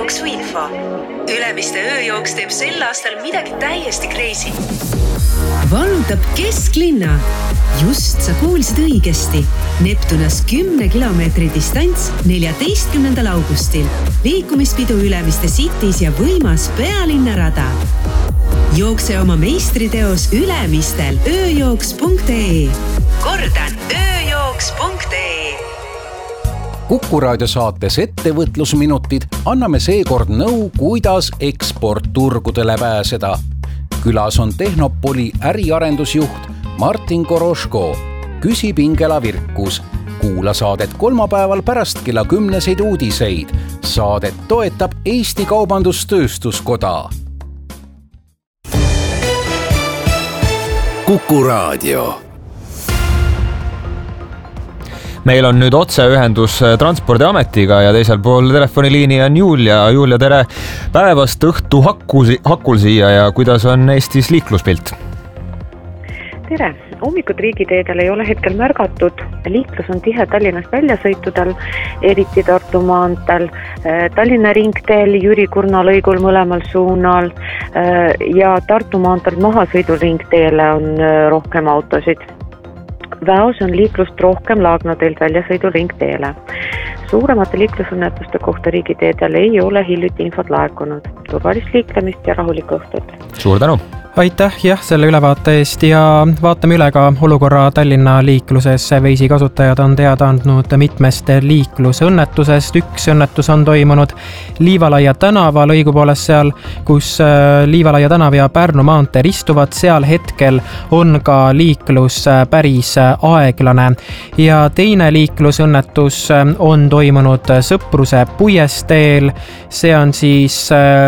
Jooksuinfo. Ülemiste ööjooks teeb sel aastal midagi täiesti crazy. Vallutab kesklinna. Just sa kuulsid õigesti. Neptunas 10 kilomeetri distants 14. augustil. Liikumispidu Ülemiste Cities ja võimas pealinnarada. Jookse oma meistriteos Ülemistel ööjooks.ee. Kordan, ööjooks.ee. Kuku Raadio saates Ettevõtlusminutid anname seekord nõu, kuidas eksportturgudele pääseda. Külas on Tehnopoli äriarendusjuht Martin Koroško. Küsib Ingela Virkus. Kuula saadet kolmapäeval pärast kella 10 uudiseid. Saadet toetab Eesti Kaubandus-Tööstuskoda. Kuku Raadio. Meil on nüüd otseühendus Transpordiametiga ja teisel pool telefoniliini on Julia. Julia, tere päevast õhtu hakul siia ja kuidas on Eestis liikluspilt? Tere! Ummikud riigiteedel ei ole hetkel märgatud. Liiklus on tihe Tallinnast väljasõitudel, eriti Tartu maanteel, Tallinna ringteel, Jüri Kurna lõigul mõlemal suunal ja Tartu maanteel mahasõidul ringteele on rohkem autosid. Väos on liiklust rohkem Laagna teelt väljasõidul ringteele. Suuremate liiklusõnnetuste kohta riigiteedel ei ole hiljuti infot laekunud. Turvalist liiklemist ja rahulikku õhtut. Suur tänu! Aitäh selle ülevaate eest ja vaatame üle ka olukorra Tallinna liikluses. Veisi kasutajad on teada andnud mitmest liiklusõnnetusest. Üks õnnetus on toimunud Liivalaia tänava lõigupoolest seal, kus Liivalaia tänav ja Pärnu maantee ristuvad. Seal hetkel on ka liiklus päris aeglane. Ja teine liiklusõnnetus on toimunud Sõpruse puiesteel. See on siis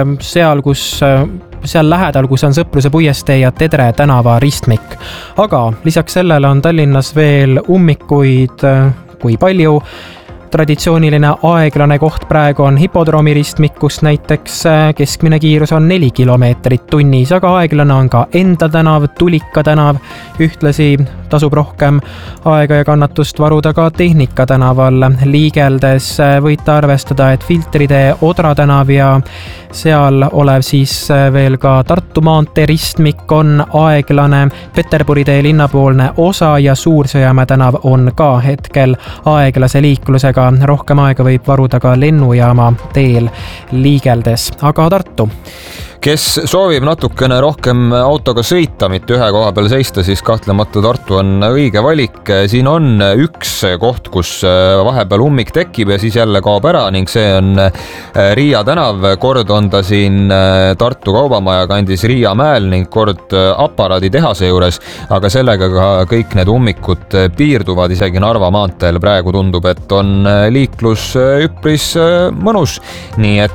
seal lähedal, kus on Sõpruse puiestee ja Tedre tänava ristmik. Aga lisaks sellele on Tallinnas veel ummikuid kui palju. Traditsiooniline aeglane koht praegu on Hipodroomi ristmik, kus näiteks keskmine kiirus on 4 kilomeetrit tunnis, aga aeglane on ka Enda tänav, Tulika tänav. Ühtlasi tasub rohkem aega ja kannatust varuda ka Tehnika tänaval. Liigeldes võite arvestada, et Filtritee, Odra tänav ja seal olev siis veel ka Tartu maantee ristmik on aeglane. Peterburi tee linnapoolne osa ja Suursõjamäe tänav on ka hetkel aeglase liiklusega. Rohkem aega võib varuda ka lennujaama teel liigeldes. Aga Tartu? Kes soovib natukene rohkem autoga sõita, mitte ühe koha peal seista, siis kahtlemata Tartu on õige valik. Siin on üks koht, kus vahepeal ummik tekib ja siis jälle kaob ära ning see on Riia tänav. Kord on ta siin Tartu Kaubamaja kandis Riia mäel ning kord aparaadi tehase juures, aga sellega ka kõik need ummikud piirduvad. Isegi Narva maanteel praegu tundub, et on liiklus üpris mõnus. Nii et